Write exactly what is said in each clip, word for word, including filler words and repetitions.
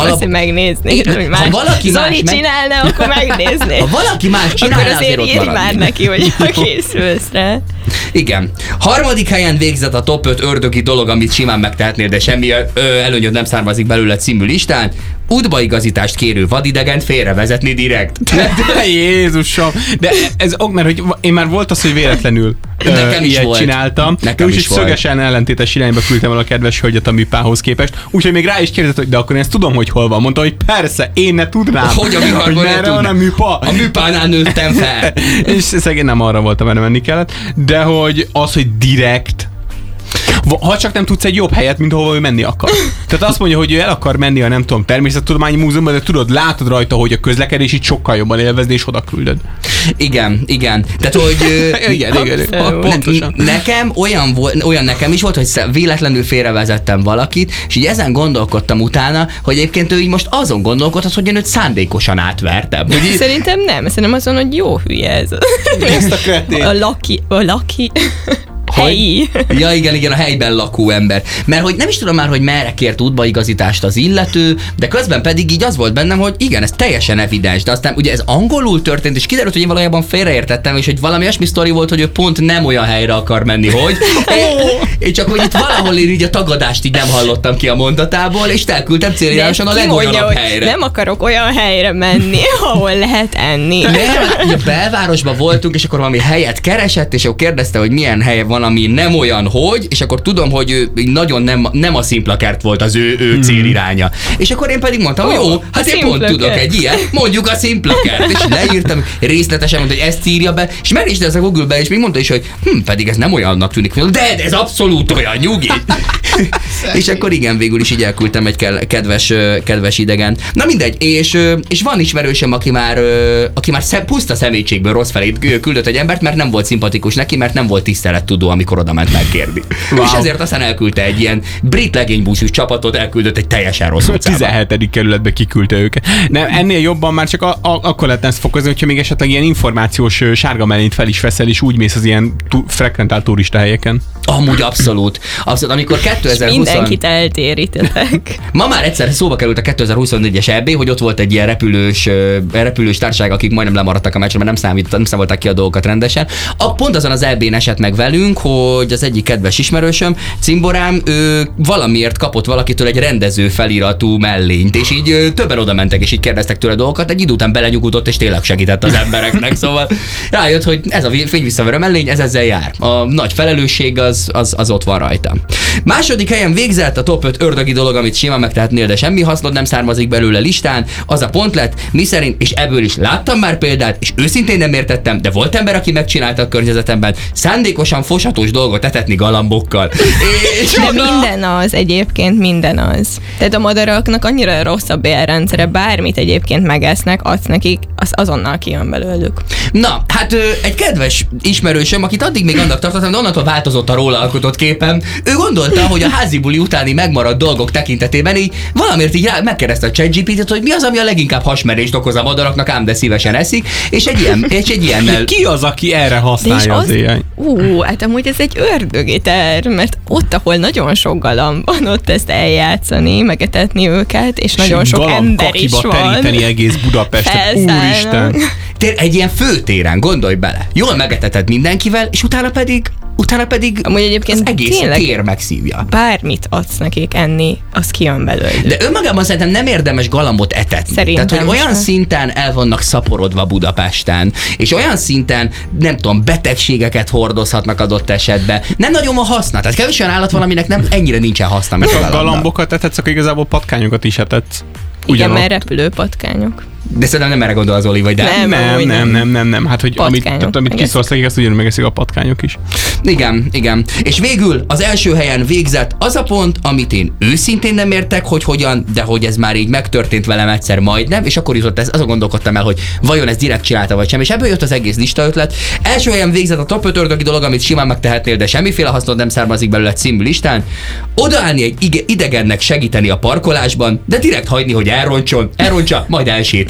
alap... Azt megnézni, hogy ha valaki Zoli más meg... csinálna, akkor megnézni. Ha valaki más csinálna, akkor azért írj ott már neki, hogy készülsz rá. Igen. Harmadik helyen végzett a top öt ördögi dolog, amit simán megtehetnél, de semmi ö, előnyöd nem származik belőle című listán. Útbaigazítást kérő vadidegent félrevezetni direkt. De Jézusom! De ez ok, mert hogy én már volt az, hogy véletlenül Nekem is ilyet volt. csináltam. Nekem Úgyhogy is volt. szögesen ellentétes irányba küldtem el a kedves hölgyet a műpához képest. Úgyhogy még rá is kérdezett, hogy de akkor én ezt tudom, hogy hol van. Mondta, hogy persze, én ne tudnám. Hogy a viharban merre van a műpa. A műpánál nőttem fel. És szegény nem arra voltam, erre menni kellett. De hogy az, hogy direkt, ha csak nem tudsz egy jobb helyet, mint ahova ő menni akar. Tehát azt mondja, hogy ő el akar menni a nem tudom, természettudományi múzeumba, de tudod, látod rajta, hogy a közlekedés itt sokkal jobban élvezni, és oda küldöd. Igen, igen. Tehát, hogy... igen, igen, igen. Pontosan. Ne, nekem olyan, volt, olyan nekem is volt, hogy véletlenül félrevezettem valakit, és így ezen gondolkodtam utána, hogy egyébként ő így most azon gondolkodhat, hogy én őt szándékosan átvertem. Így... Szerintem nem, szerintem azon, hogy jó hülye ez. Ezt a kretén. A laki, a laki... Helyi. Ja, igen, igen, a helyben lakó ember. Mert hogy nem is tudom már, hogy merre kért útbaigazítást az illető, de közben pedig így az volt bennem, hogy igen, ez teljesen evidens, de aztán ugye ez angolul történt, és kiderült, hogy én valójában félreértettem, és hogy valami olyasmi sztori volt, hogy ő pont nem olyan helyre akar menni, hogy. És csak hogy itt valahol én így a tagadást így nem hallottam ki a mondatából, és elküldtem célirányosan a legolyanabb helyre. Nem akarok olyan helyre menni, ahol lehet enni. Nem, ugye a belvárosban voltunk, és akkor valami helyet keresett, és akkor kérdezte, hogy milyen hely van, ami nem olyan, hogy, és akkor tudom, hogy ő nagyon nem, nem a Szimplakert volt az ő, ő céliránya. És akkor én pedig mondtam, hogy jó, hát én pont tudok egy ilyen, mondjuk a Szimplakert, és leírtam részletesen, mondta, hogy ezt írja be, és meg is ez a Google-be, és még mondta is, hogy hm, pedig ez nem olyannak tűnik, de, de ez abszolút olyan, nyugi. És akkor igen, végül is így elküldtem egy kedves, kedves idegen. Na mindegy, és, és van ismerősöm, aki már, aki már szem, puszta szemétségből rossz felét küldött egy embert, mert nem volt szimpatikus neki, mert nem volt tisztelettudó, amikor oda ment megkérni. Wow. És ezért aztán elküldte egy ilyen brit legénybúcsús csapatot, elküldött egy teljesen rossz utcába. tizenhetedik kerületbe kiküldte őket. Nem, ennél jobban már csak a, a, akkor lehetne ezt fokozni, hogyha még esetleg ilyen információs sárga mellényt fel is veszel, és úgy mész az ilyen tu, frekventált turista helyeken. Amúgy abszolút. Abszolút, amikor kétezer-húsz... Mindenkit eltérítetek. Ma már egyszer szóba került a kétezer-huszonnégyes é bé, hogy ott volt egy ilyen repülős, repülős társaság, akik majdnem lemaradtak a meccsre, mert nem, számít, nem számolták ki a dolgokat rendesen. A, pont azon az é bén esett meg velünk, hogy az egyik kedves ismerősöm, Cimborám, ő valamiért kapott valakitől egy rendező feliratú mellényt, és így többen oda mentek, és így kérdeztek tőle dolgokat, egy idő után belenyugodott, és tényleg segített az embereknek, szóval rájött, hogy ez a fényvisszaverő mellény, ez ezzel jár. A nagy felelősség az, az, az ott van rajta. Második helyen végzett a top öt ördögi dolog, amit simán megtehetnél, de semmi hasznod nem származik belőle listán, az a pont lett, miszerint, és ebből is láttam már példát, és őszintén nem értettem, de volt ember, aki megcsinálta a környezetemben, szándékosan fosatós dolgot etetni galambokkal. És de minden az egyébként, minden az. Tehát a madaraknak annyira rossz a bélrendszere, bármit egyébként megesznek, adsz nekik, az azonnal kijön belőlük. Na, hát egy kedves ismerősöm, akit addig még annak tartottam, de onnantól változott a róla alkotott képem, ő gondolta, hogy a házi buli utáni megmaradt dolgok tekintetében így valamiért így megkérdezte a ChatGPT-t, hogy mi az, ami a leginkább hasmerést okoz a madaraknak, ám de szívesen eszik, és egy ilyen, és egy ilyennel... Ki az, aki erre használja az, az éjjel? Ú, hát amúgy ez egy ördögi terv, mert ott, ahol nagyon sok galamb van, ott ezt eljátszani, megetetni őket, és nagyon sok ember is van. Teríteni egész Budapestet, úristen. Tér, egy ilyen főtéren, gondolj bele. Jól megeteted mindenkivel, és utána pedig utána pedig amúgy egyébként az egész tér megszívja. Bármit adsz nekik enni, az kijön belőle. De önmagában szerintem nem érdemes galambot etetni. Szerintem Tehát, hogy olyan sem. szinten el vannak szaporodva Budapesten, és olyan szinten, nem tudom, betegségeket hordozhatnak adott esetben. Nem nagyon van haszna. Tehát kevés olyan állat van, aminek nem ennyire nincsen haszna. Mert a galambokat etetsz, akkor igazából patkányokat is etetsz. Igen, mert repülő patkányok. De szerintem nem erre gondol az Oli, vagy de? Nem, nem, nem, nem, nem, nem. Hát, hogy amit, tehát, amit kiszólsz nekik, ezt ugyanúgy megeszik a patkányok is. Igen, igen. És végül az első helyen végzett az a pont, amit én őszintén nem értek, hogy hogyan, de hogy ez már így megtörtént velem egyszer majdnem, és akkor jutott ez, azon gondolkodtam el, hogy vajon ez direkt csinálta vagy sem, és ebből jött az egész lista ötlet. Első helyen végzett a top öt ördögi dolog, amit simán megtehetnél, de semmiféle hasznod nem származik belőle című listán. Odaállni egy idegennek segíteni a parkolásban, de direkt hagyni, hogy elrontson, elrontsa, majd elsétál.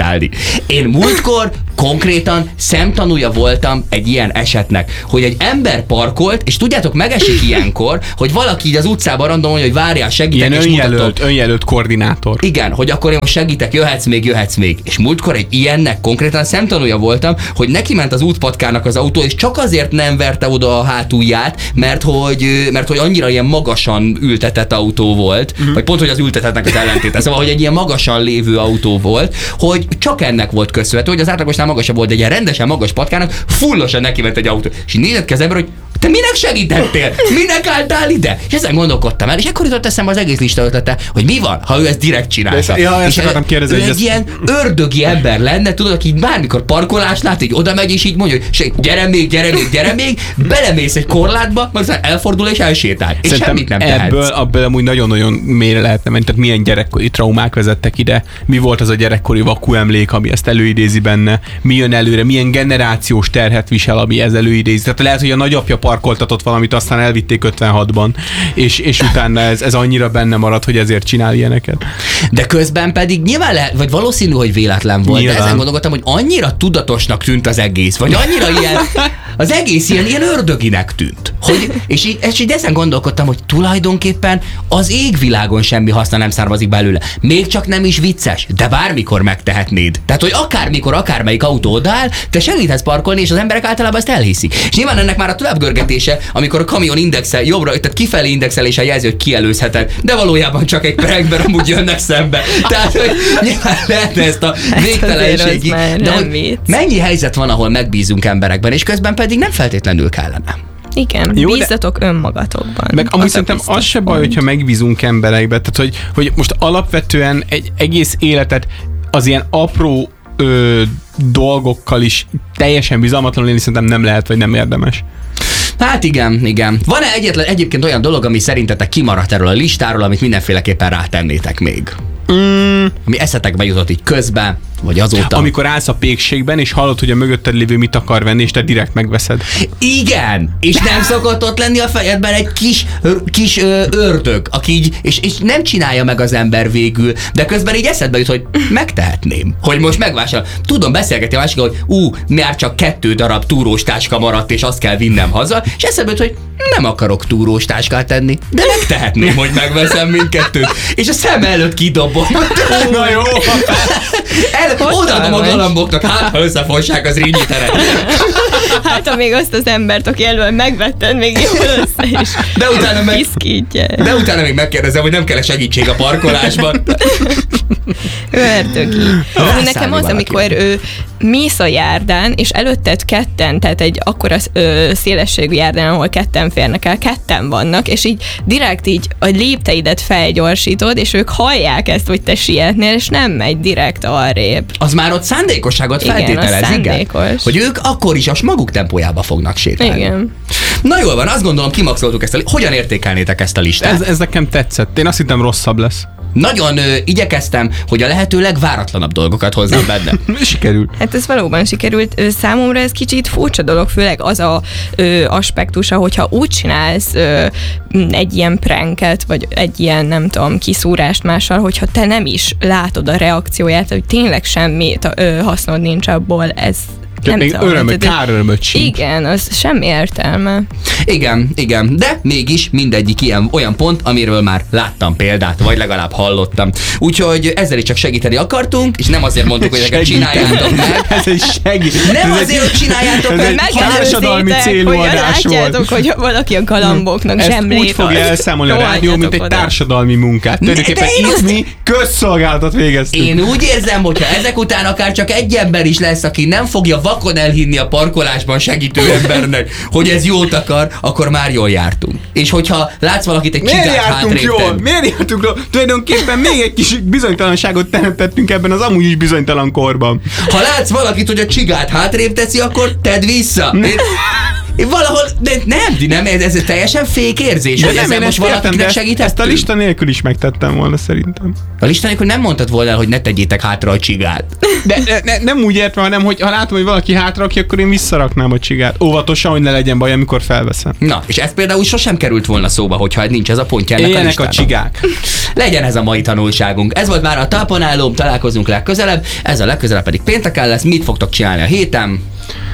sétálni. Én múltkor konkrétan szemtanúja voltam egy ilyen esetnek, hogy egy ember parkolt, és tudjátok, megesik ilyenkor, hogy valaki így az utcában random mondja, hogy várjál, segítek, ilyen és önjelölt, mutatom. önjelölt koordinátor. Igen, hogy akkor én most segítek, jöhetsz még, jöhetsz még. És múltkor egy ilyennek konkrétan szemtanúja voltam, hogy neki ment az útpatkának az autó, és csak azért nem verte oda a hátulját, mert hogy, mert hogy annyira ilyen magasan ültetett autó volt, uh-huh. vagy pont, hogy az ültetetnek az ellentéte, szóval, hogy egy ilyen magasan lévő autó volt, hogy csak ennek volt köszönhető, hogy az átlagosnál magasabb volt, de egy ilyen rendesen magas patkának fullosan neki ment egy autó. És így nézett ki az ember, hogy te minek segítettél? Minek álltál ide? És ezen gondolkodtam el, és ekkor jutott eszembe az egész lista ötlete, hogy mi van, ha ő ezt direkt csinálta. Ja, ezt és akartam kérdezni, ő hogy egy ezt... ilyen ördögi ember lenne, tudod, aki bármikor parkolás lát, így oda megy, és így mondja, hogy gyere még, gyere még, gyere még, belemész egy korlátba, majd aztán elfordul és elsétál. És Szerintem semmit nem tehetsz. ebből, abból amúgy nagyon-nagyon mélyre lehetne menni. Tehát milyen gyerekkori traumák vezettek ide, mi volt az a gyerekkori vaku emlék, ami ezt előidézi benne, mi jön előre, milyen generációs terhet visel, ami ez előidézi. Tehát lehet, hogy a nagyapja parkoltatott valamit, aztán elvitték ötvenhatban, és, és utána ez, ez annyira benne marad, hogy ezért csinál ilyeneket. De közben pedig nyilván lehet, vagy valószínű, hogy véletlen volt, nyilván. De ezen gondolkodtam, hogy annyira tudatosnak tűnt az egész, vagy annyira ilyen, az egész ilyen, ilyen ördöginek tűnt. Hogy, és, így, és így ezen gondolkodtam, hogy tulajdonképpen az égvilágon semmi haszna nem származik belőle. Még csak nem is vicces, de bármikor megtehetnéd. Tehát, hogy akármikor, akármelyik autó odáll, te segíthetsz parkolni, és az emberek általában ezt elhiszik. És nyilván ennek már a továbbgörgetése, amikor a kamion indexel, jobbra, tehát kifelé indexeléssel jelzi, hogy kielőzheted, de valójában csak egy prankben amúgy jönnek szembe. Tehát, hogy nyilván lehetne ezt a végtelenségi. De hogy mennyi helyzet van, ahol megbízunk emberekben, és közben pedig nem feltétlenül kellene. Igen, jó, bízzatok de... önmagatokban. Meg amúgy szerintem az se baj, hogyha megbízunk emberekbe, tehát hogy, hogy most alapvetően egy egész életet az ilyen apró ö, dolgokkal is teljesen bizalmatlanul élni szerintem nem lehet, vagy nem érdemes. Hát igen, igen. Van-e egyetlen egyébként olyan dolog, ami szerintetek kimaradt erről a listáról, amit mindenféleképpen rátennétek még? Mm. Ami eszetekbe jutott így közben, vagy azóta? Amikor állsz a pékségben, és hallod, hogy a mögötted lévő mit akar venni, és te direkt megveszed. Igen! És nem szokott ott lenni a fejedben egy kis, kis ö, ördög, aki így, és, és nem csinálja meg az ember végül, de közben így eszedbe jut, hogy megtehetném, hogy most megvásárolom. Tudom beszélgetni a másik, hogy ú, már csak kettő darab túrós táska maradt, és azt kell vinnem haza, és eszedbe jut, hogy nem akarok túrós táskát tenni, de megtehetném, hogy megveszem mindkettőt. És a szem előtt kidobom. Na jó! El, odaadom a galamboknak, hát ha összefossák az rínyi teret. Hát ha még azt az embert, aki elől megvetted, még jól össze is de utána meg, piszkítja. De utána még megkérdezem, hogy nem kell segítség a parkolásban. Ördögi. Nekem az, amikor ő mész a járdán, és előtted ketten, tehát egy akkora ö, szélességű járdán, ahol ketten férnek el, ketten vannak, és így direkt így a lépteidet felgyorsítod, és ők hallják ezt, hogy te sietnél, és nem megy direkt arrébb. Az már ott szándékosságot feltételez, igen, igen? Hogy ők akkor is a maguk tempójába fognak sétálni. Igen. Na jól van, azt gondolom kimaxoltuk ezt a listát. Hogyan értékelnétek ezt a listát? Ez, ez nekem tetszett. Én azt hittem rosszabb lesz. Nagyon ö, igyekeztem, hogy a lehető legváratlanabb dolgokat hozzam benne. Sikerült. Hát ez valóban sikerült. Számomra ez kicsit furcsa dolog, főleg az a ö, aspektusa, hogyha úgy csinálsz ö, egy ilyen pranket, vagy egy ilyen, nem tudom, kiszúrást mással, hogyha te nem is látod a reakcióját, hogy tényleg semmi ö, hasznod nincs abból, ez nem még tudom, örömöt, kár örömöt sincs. Igen, az semmi értelme. Igen, igen, de mégis mindegyik ilyen olyan pont, amiről már láttam példát, vagy legalább hallottam. Úgyhogy ezzel is csak segíteni akartunk, és nem azért mondtuk, hogy ezeket csináljátok meg. Ez egy segít. Nem ez azért, hogy csináljátok meg. Ez egy társadalmi célú adás volt. Látjátok, hogy valaki a galamboknak sem lét. Úgy fogja elszámolni a rádió, mint egy oda. Társadalmi munkát. Tulajdonképpen itt mi közszolgálatot végeztünk. Én úgy érzem, hogyha ezek után akár csak egy ember is lesz, aki nem fogja vakon elhinni a parkolásban segítő embernek, hogy ez jót akar, akkor már jól jártunk. És hogyha látsz valakit egy csigát hátrébb jól? Miért jártunk jól? Tulajdonképpen még egy kis bizonytalanságot teremtettünk ebben az amúgy is bizonytalan korban. Ha látsz valakit, hogy a csigát hátrébb teszi, akkor tedd vissza. Én... Én valahol, de nem, nem, ez, ez teljesen fék érzés, De hogy nem, ezzel én most ezt értem, valakinek de ezt, ezt a segítettünk. lista nélkül is megtettem volna szerintem. A lista nélkül nem mondtad volna el, hogy ne tegyétek hátra a csigát. De ne, ne, nem úgy értve, hanem hogy ha látom, hogy valaki hátrakja, akkor én visszaraknám a csigát. Óvatosan, hogy ne legyen baj, amikor felveszem. Na, és ez például sosem került volna szóba, hogyha nincs ez a pontja ennek a Éljenek a listának. csigák. Legyen ez a mai tanulságunk. Ez volt már a talponálóm, találkozunk legközelebb. Ez a legközelebb pedig pénteken lesz. Mit fogtok csinálni a héten?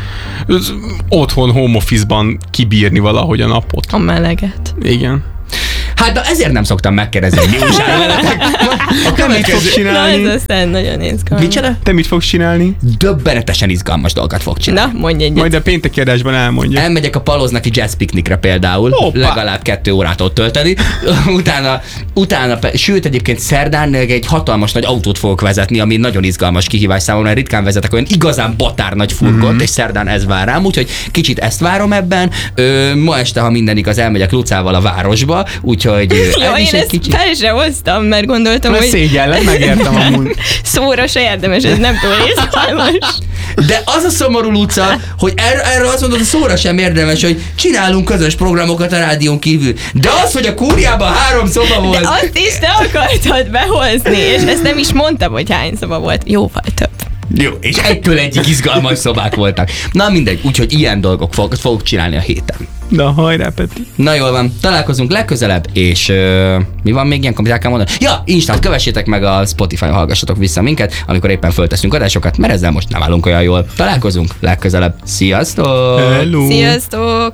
Otthon, home office-ban kibírni valahogy a napot. A meleget. Igen. Hát na ezért nem szoktam megkérdezni, hogy mi újság veletek. A Te mit fogsz következő... Na csinálni? ez aztán nagyon izgalmas. Micsoda? Te mit fogsz csinálni? Döbbenetesen izgalmas dolgokat fog csinálni. Na, mondj egyet. Majd a pénteki adásban elmondja. Elmegyek a Paloznaki jazz piknikre például, Hoppá. legalább kettő órát ott tölteni, utána, utána, pe- sőt egyébként szerdán egy hatalmas nagy autót fogok vezetni, ami nagyon izgalmas kihívás számomra, mert ritkán vezetek olyan igazán batár nagy furgont, mm-hmm. és szerdán ez vár rám, úgyhogy kicsit ezt várom ebben. Ö, ma este, ha minden igaz, elmegyek Lucával a városba, úgyhogy Jó, ez én is egy ezt kicsit... fel sem hoztam, mert gondoltam, Mert hogy szégyellem, megértem amúgy. szóra se érdemes, ez nem túl izgalmas. De az a szomorú, Luca, hogy erre, erre azt mondod, hogy szóra sem érdemes, hogy csinálunk közös programokat a rádión kívül. De az, hogy a kúriában három szoba volt... De azt is te akartad behozni, és ezt nem is mondtam, hogy hány szoba volt. Jóval több. Jó, és egytől egyik izgalmas szobák voltak. Na mindegy, úgyhogy ilyen dolgok fog, fogok csinálni a héten. Na hajrá, Peti. Na jól van, találkozunk legközelebb, és uh, mi van még ilyenkor, mit el kell mondani? Ja, Instán kövessétek meg a Spotify-on, hallgassatok vissza minket, amikor éppen fölteszünk adásokat, mert ezzel most nem állunk olyan jól. Találkozunk legközelebb. Sziasztok! Hello. Sziasztok!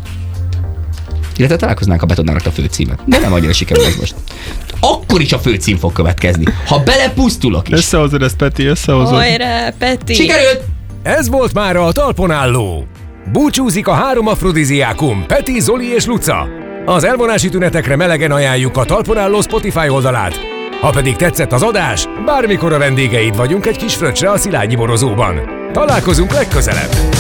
Illetve találkoznánk, ha be tudnánk a főcímet. De nem annyira sikerül ez most. Akkor is a főcím fog következni. Ha belepusztulok is. Összehozod ezt, Peti, összehozod. Hajrá, Peti! Sikerült! Ez volt már a Talpon álló. Búcsúzik a három afrodiziákum, Peti, Zoli és Luca. Az elvonási tünetekre melegen ajánljuk a Talpon álló Spotify oldalát. Ha pedig tetszett az adás, bármikor a vendégeid vagyunk egy kis fröccsre a Szilágyi borozóban. Találkozunk legközelebb!